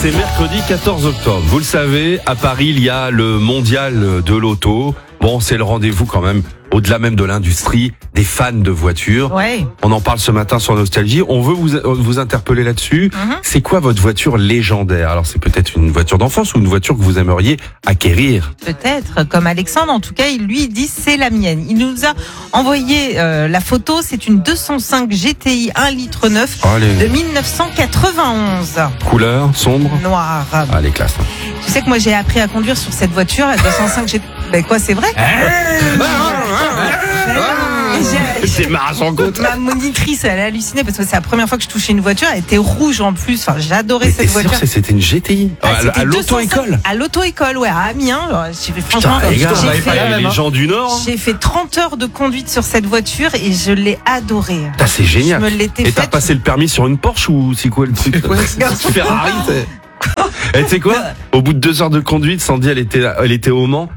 C'est mercredi 14 octobre. Vous le savez, à Paris, il y a le mondial de l'auto. Bon, c'est le rendez-vous quand même, au-delà même de l'industrie, des fans de voitures. Ouais. On en parle ce matin sur Nostalgie. On veut vous interpeller là-dessus. C'est quoi votre voiture légendaire? Alors, c'est peut-être une voiture d'enfance ou une voiture que vous aimeriez acquérir? Peut-être, comme Alexandre, en tout cas, il dit c'est la mienne. Il nous a envoyé la photo, c'est une 205 GTI 1 litre 9 de 1991. Couleur, sombre? Noir. Allez, classe. Tu sais que moi j'ai appris à conduire sur cette voiture, la 205 GTI. Ben quoi, c'est vrai? C'est marrant sans côte. Ma monitrice, elle a halluciné parce que c'est la première fois que je touchais une voiture. Elle était rouge en plus. Enfin, j'adorais cette voiture. Sûr, c'était une GTI à l'auto-école. À l'auto-école, ouais, à Amiens. Franchement, les gens du Nord. J'ai fait 30 heures de conduite sur cette voiture et je l'ai adorée. C'est génial. Je me l'étais et t'as passé le permis sur une Porsche ou c'est quoi le truc? Ferrari. Et tu sais quoi? Au bout de 2 heures de conduite, Sandy, elle était au Mans.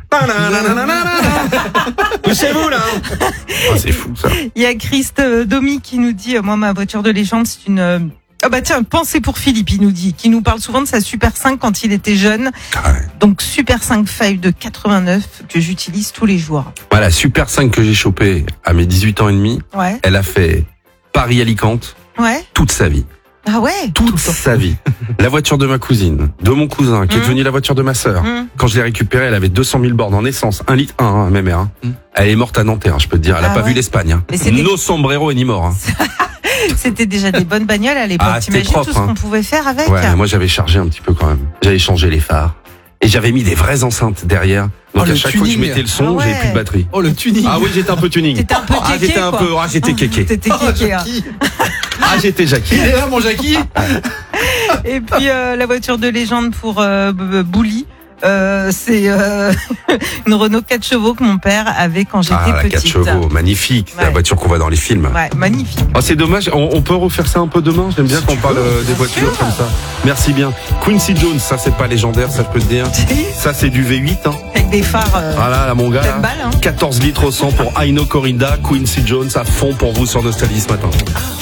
Poussez-vous là. C'est fou ça. Il y a Christ Domi qui nous dit, moi ma voiture de légende c'est une... Ah bah tiens, pensez pour Philippe, il nous dit, qui nous parle souvent de sa Super 5 quand il était jeune. Ah ouais. Donc Super 5 5 de 89 que j'utilise tous les jours. Voilà, Super 5 que j'ai chopé à mes 18 ans et demi. Ouais. Elle a fait Paris-Alicante toute sa vie. Ah ouais. Toute sa vie. La voiture de ma cousine, de mon cousin, qui est devenue la voiture de ma sœur. Quand je l'ai récupérée, elle avait 200 000 bornes en essence, 1 litre 1, même mère. Elle est morte à Nanterre, je peux te dire. Elle a pas vu l'Espagne. No sombrero ni mort. C'était déjà des bonnes bagnoles à l'époque. T'imagines tout ce qu'on pouvait faire avec? Ouais, moi j'avais chargé un petit peu quand même. J'avais changé les phares. Et j'avais mis des vraies enceintes derrière. Donc à chaque fois que je mettais le son, j'avais plus de batterie. Oh, le tuning. Ah oui, j'étais un peu tuning. T'étais un peu kéké, j'étais kéké. T'étais kéké. J'étais Jackie. Il est là, mon Jackie. Et puis la voiture de légende pour Bouli. C'est une Renault 4 chevaux que mon père avait quand j'étais petite. 4 chevaux, magnifique. C'est la voiture qu'on voit dans les films. Ouais, magnifique. Oh, c'est dommage. On peut refaire ça un peu demain. J'aime bien qu'on parle des voitures comme ça. Merci bien. Quincy Jones, ça c'est pas légendaire, ça je peux te dire. Ça c'est du V8. Avec des phares. Voilà, là, mon gars. Là, 14 litres au 100 pour Aino Corrida. Quincy Jones à fond pour vous sur Nostalgie ce matin.